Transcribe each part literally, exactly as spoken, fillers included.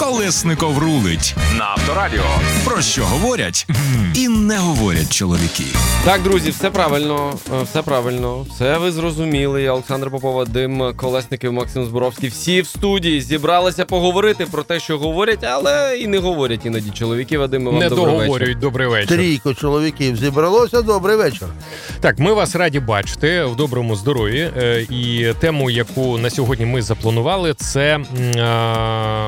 Колесников рулить на Авторадіо. Про що говорять і не говорять чоловіки. Так, друзі, все правильно, все правильно, все ви зрозуміли. Олександр Попов, Вадим Колесников, Максим Зборовський. Всі в студії зібралися поговорити про те, що говорять, але і не говорять іноді чоловіки. Вадим, вам не добрий вечір. договорюють добрий вечір. Трійко чоловіків зібралося, добрий вечір. Так, ми вас раді бачити в доброму здоров'ї. І тему, яку на сьогодні ми запланували, це а,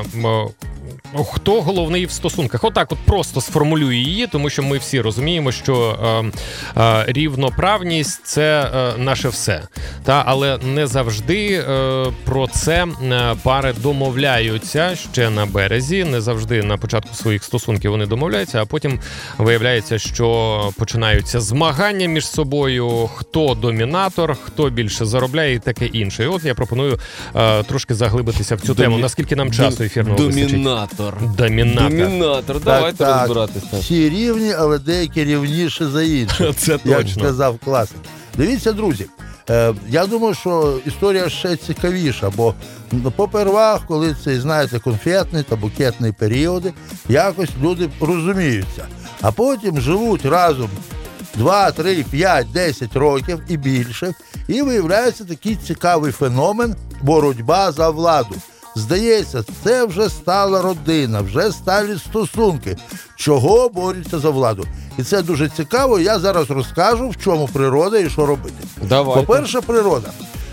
хто головний в стосунках. Отак от просто сформулюю її, тому що ми всі розуміємо, що а, а, рівноправність – це а, наше все. Та, але не завжди а, про це пари домовляються ще на березі, не завжди на початку своїх стосунків вони домовляються, а потім виявляється, що починаються змагання між собою, хто домінатор, хто більше заробляє і таке інше. І от я пропоную а, трошки заглибитися в цю Домі... тему. Наскільки нам часу ефірного вистачить? Домінатор. Домінатор. Домінатор. Давайте так, розбиратися. Всі рівні, але деякі рівніші за інших. Це як точно. сказав класик. Дивіться, друзі, е, я думаю, що історія ще цікавіша, бо попервах, коли це, знаєте, конфетний та букетний періоди, якось люди розуміються. А потім живуть разом два, три, п'ять, десять років і більше, і виявляється такий цікавий феномен – боротьба за владу. Здається, це вже стала родина, вже стали стосунки. Чого борються за владу? І це дуже цікаво, я зараз розкажу, в чому природа і що робити. Давайте. По-перше, природа.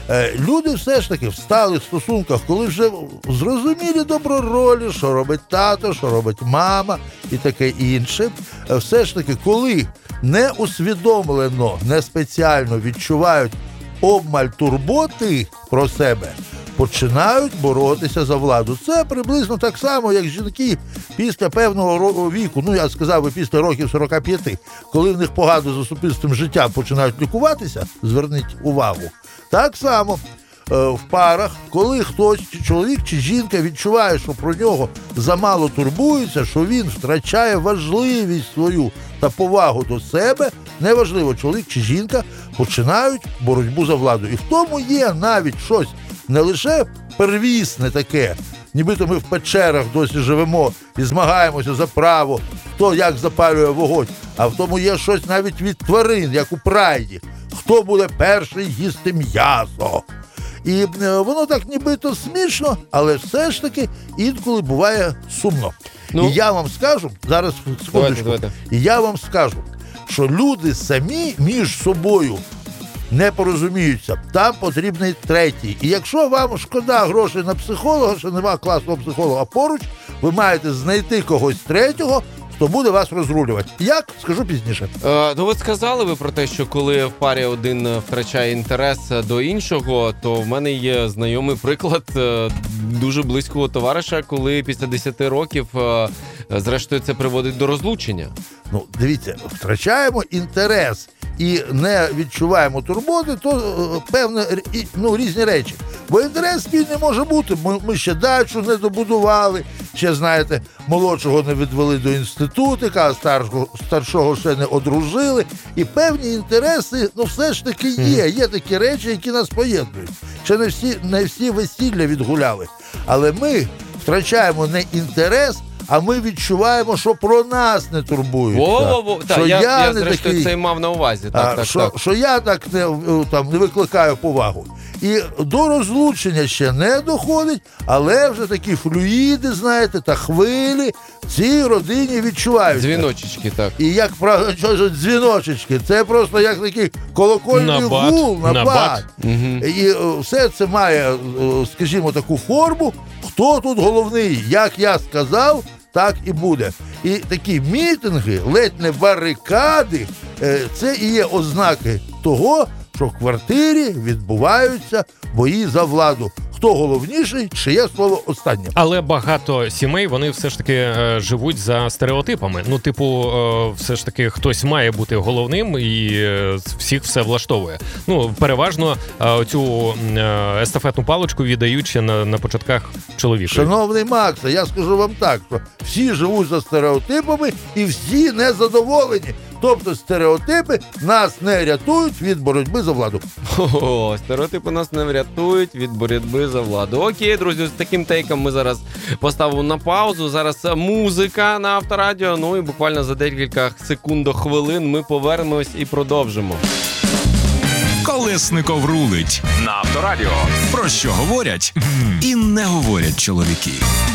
Люди все ж таки встали в стосунках, коли вже зрозуміли доброролі, що робить тато, що робить мама і таке інше. Все ж таки, коли не усвідомлено, не спеціально відчувають обмаль турботи про себе, починають боротися за владу. Це приблизно так само, як жінки після певного віку, ну я сказав би після років сорок п'ять, коли в них погано з особистим життям починають лікуватися, зверніть увагу. Так само е, в парах, коли хтось, чи чоловік чи жінка відчуває, що про нього замало турбується, що він втрачає важливість свою та повагу до себе, неважливо, чоловік чи жінка, починають боротьбу за владу. І в тому є навіть щось не лише первісне таке, нібито ми в печерах досі живемо і змагаємося за право, хто як запалює вогонь, а в тому є щось навіть від тварин, як у прайді. Хто буде перший їсти м'ясо. І е, воно так нібито смішно, але все ж таки інколи буває сумно. Ну, і я вам скажу, зараз секундочку, давайте, давайте. і я вам скажу, що люди самі між собою не порозуміються. Там потрібний третій. І якщо вам шкода грошей на психолога, що нема класного психолога поруч, ви маєте знайти когось третього, хто буде вас розрулювати. Як? Скажу пізніше. Е, ну, ви сказали ви про те, що коли в парі один втрачає інтерес до іншого, то в мене є знайомий приклад е, дуже близького товариша, коли після десяти років е, зрештою це приводить до розлучення. Ну, дивіться, втрачаємо інтерес і не відчуваємо турботи, то е, певно, ну, різні речі. Бо інтерес спільний може бути. Ми, ми ще дачу не добудували, ще, знаєте, молодшого не відвели до інститутика, а старшого, старшого ще не одружили. І певні інтереси, ну, все ж таки є. Є такі речі, які нас поєднують. Ще не всі, не всі весілля відгуляли. Але ми втрачаємо не інтерес, а ми відчуваємо, що про нас не турбуються. Во-во-во, так, що я, я, я не зрештою такий, це й мав на увазі. Так, а, так, що, так. що я так не, там, не викликаю повагу. І до розлучення ще не доходить, але вже такі флюїди, знаєте, та хвилі в цій родині відчуваються. Дзвіночечки, так. І як правило, що ж дзвіночечки, це просто як такий колокольний Набат, гул, напад. набат. Угу. І о, все це має, о, скажімо, таку форму, хто тут головний, як я сказав, так і буде. І такі мітинги, ледь не барикади, е, це і є ознаки того, що в квартирі відбуваються бої за владу. Хто головніший, чиє слово останнє. Але багато сімей, вони все ж таки е, живуть за стереотипами. Ну, типу, е, все ж таки хтось має бути головним і е, всіх все влаштовує. Ну, переважно е, цю е, естафетну паличку віддають ще на, на початках чоловіка. Шановний Макса, я скажу вам так, що всі живуть за стереотипами і всі незадоволені. Тобто стереотипи нас не рятують від боротьби за владу. О, стереотипи нас не врятують від боротьби за владу. Окей, друзі, з таким тейком ми зараз поставимо на паузу. Зараз музика на Авторадіо. Ну і буквально за декілька секунд до хвилин ми повернемось і продовжимо. Колесников рулить на Авторадіо. Про що говорять і не говорять чоловіки.